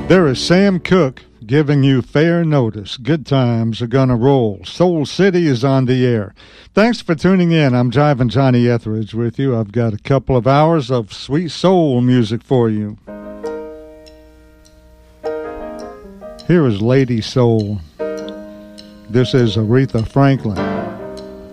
There is Sam Cooke giving you fair notice. Good times are gonna roll. Soul City is on the air. Thanks for tuning in. I'm Jivin' Johnny Etheridge with you. I've got a couple of hours of sweet soul music for you. Here is Lady Soul. This is Aretha Franklin.